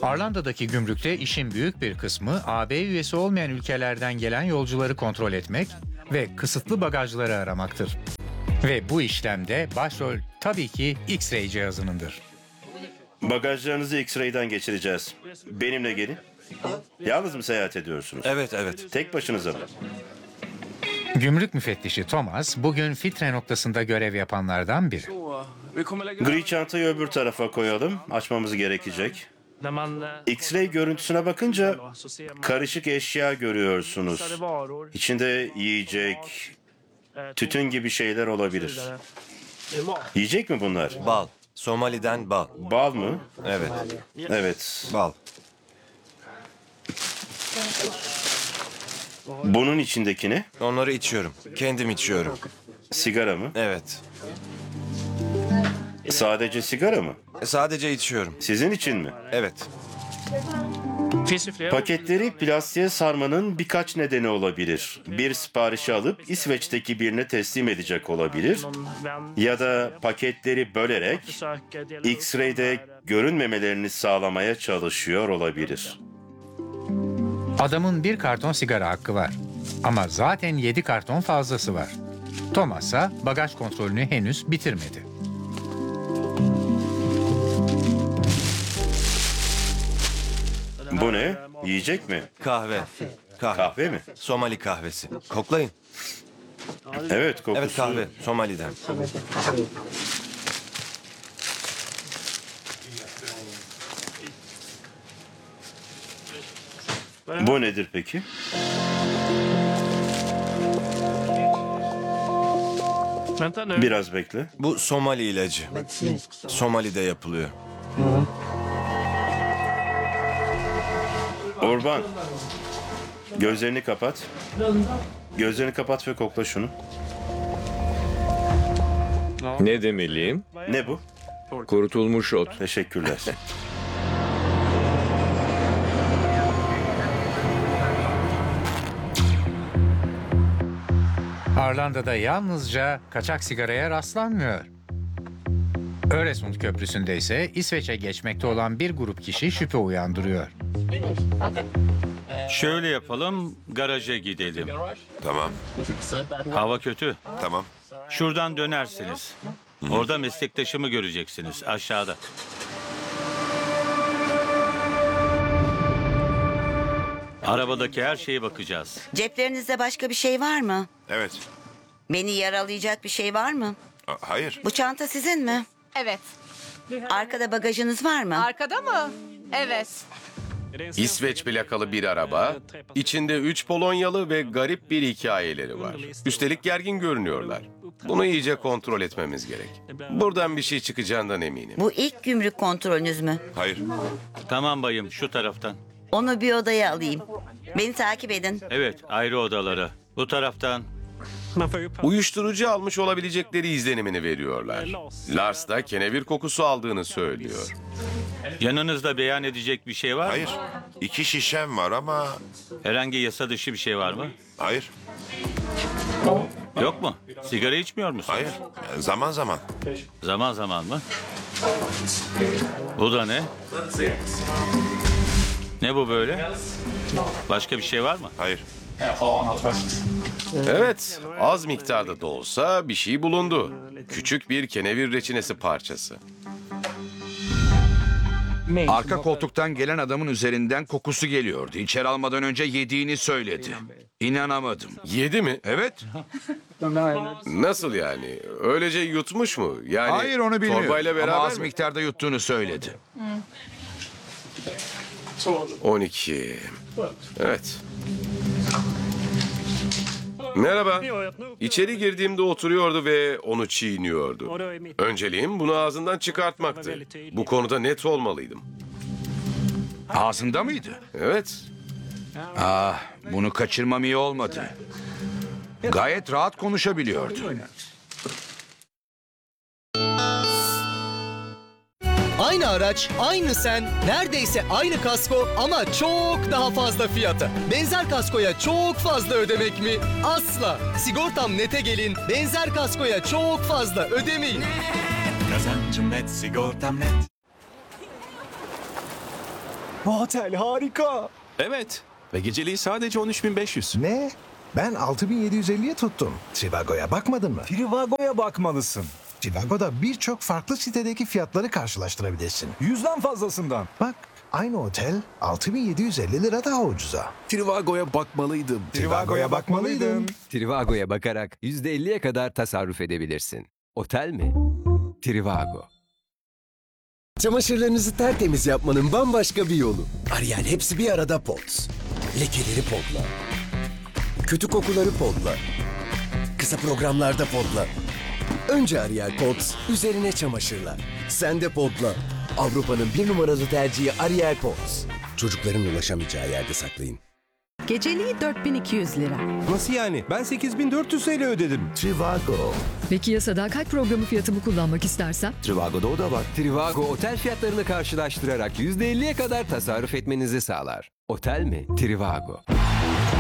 Arlanda'daki gümrükte işin büyük bir kısmı AB üyesi olmayan ülkelerden gelen yolcuları kontrol etmek ve kısıtlı bagajları aramaktır. Ve bu işlemde başrol tabii ki X-ray cihazınındır. Bagajlarınızı X-ray'den geçireceğiz. Benimle gelin. Yalnız mı seyahat ediyorsunuz? Evet, evet. Tek başınıza mı? Gümrük müfettişi Thomas bugün filtre noktasında görev yapanlardan biri. Gri çantayı öbür tarafa koyalım. Açmamız gerekecek. X-ray görüntüsüne bakınca karışık eşya görüyorsunuz. İçinde yiyecek, tütün gibi şeyler olabilir. Yiyecek mi bunlar? Bal. Somali'den bal. Bal mı? Evet, Evet. bal. Bunun içindeki ne? Onları içiyorum. Kendim içiyorum. Sigara mı? Evet. Sadece sigara mı? Sadece içiyorum. Sizin için mi? Evet. Paketleri plastiğe sarmanın birkaç nedeni olabilir. Bir siparişi alıp İsveç'teki birine teslim edecek olabilir. Ya da paketleri bölerek X-ray'de görünmemelerini sağlamaya çalışıyor olabilir. Adamın bir karton sigara hakkı var. Ama zaten 7 karton fazlası var. Thomas'a bagaj kontrolünü henüz bitirmedi. Bu ne? Yiyecek mi? Kahve. Kahve. Kahve mi? Somali kahvesi. Koklayın. Evet, kokusu. Evet, kahve. Somali'den. Bu nedir peki? Biraz bekle. Bu Somali ilacı. Somali'de yapılıyor. Orban. Gözlerini kapat. Gözlerini kapat ve kokla şunu. Ne demeliyim? Ne bu? Kurutulmuş ot. Teşekkürler. Arlanda'da yalnızca kaçak sigaraya rastlanmıyor. Öresund Köprüsü'nde ise İsveç'e geçmekte olan bir grup kişi şüphe uyandırıyor. Şöyle yapalım, garaja gidelim. Tamam, Hava kötü. tamam. Şuradan dönersiniz. Orada meslektaşımı göreceksiniz, aşağıda. Arabadaki her şeye bakacağız. Ceplerinizde başka bir şey var mı? Evet. Beni yaralayacak bir şey var mı? Hayır. Bu çanta sizin mi? Evet. Arkada bagajınız var mı? Arkada mı? Evet. İsveç plakalı bir araba, içinde 3 Polonyalı ve garip bir hikayeleri var. Üstelik gergin görünüyorlar. Bunu iyice kontrol etmemiz gerek. Buradan bir şey çıkacağından eminim. Bu ilk gümrük kontrolünüz mü? Hayır. Tamam bayım, şu taraftan. Onu bir odaya alayım. Beni takip edin. Evet, ayrı odalara. Bu taraftan. Uyuşturucu almış olabilecekleri izlenimini veriyorlar. Lars da kenevir kokusu aldığını söylüyor. Yanınızda beyan edecek bir şey var mı? Hayır. 2 şişem var ama... Herhangi yasa dışı bir şey var mı? Hayır. Yok mu? Sigara içmiyor musun? Hayır. Zaman zaman. Zaman zaman mı? Bu da ne? Ne bu böyle? Başka bir şey var mı? Hayır. Evet, az miktarda da olsa bir şey bulundu. Küçük bir kenevir reçinesi parçası. Arka koltuktan gelen adamın üzerinden kokusu geliyordu. İçeri almadan önce yediğini söyledi. İnanamadım. Yedi mi? Evet. Nasıl yani? Öylece yutmuş mu? Yani Hayır, onu bilmiyorum. torbayla beraber Ama az mi? miktarda yuttuğunu söyledi. 12. Evet. Merhaba. İçeri girdiğimde oturuyordu ve onu çiğniyordu. Önceliğim bunu ağzından çıkartmaktı. Bu konuda net olmalıydım. Ağzında mıydı? Evet. Bunu kaçırmam iyi olmadı. Gayet rahat konuşabiliyordu. Aynı araç, aynı sen, neredeyse aynı kasko ama çok daha fazla fiyata. Benzer kaskoya çok fazla ödemek mi? Asla. Sigortam Net'e gelin, benzer kaskoya çok fazla ödemeyin. Kazancım net, sigortam net. Bu otel harika. Evet. Ve geceliği sadece 13.500. Ne? Ben 6.750'ye tuttum. Trivago'ya bakmadın mı? Trivago'ya bakmalısın. Trivago'da birçok farklı sitedeki fiyatları karşılaştırabilirsin. 100'den fazlasından. Bak, aynı otel 6.750 lira daha ucuza. Trivago'ya bakmalıydım. Trivago'ya bakmalıydın. Trivago'ya bakarak %50'ye kadar tasarruf edebilirsin. Otel mi? Trivago. Çamaşırlarınızı tertemiz yapmanın bambaşka bir yolu. Ariel hepsi bir arada Pods. Lekeleri podla. Kötü kokuları podla. Kısa programlarda podla. Önce Ariel Pods, üzerine çamaşırlar. Sen de podla. Avrupa'nın bir numaralı tercihi Ariel Pods. Çocukların ulaşamayacağı yerde saklayın. Geceliği 4200 lira. Nasıl yani? Ben 8.400 TL ödedim. Trivago. Peki ya sadakat programı fiyatımı kullanmak istersem? Trivago'da o da var. Trivago otel fiyatlarını karşılaştırarak %50'ye kadar tasarruf etmenizi sağlar. Otel mi? Trivago.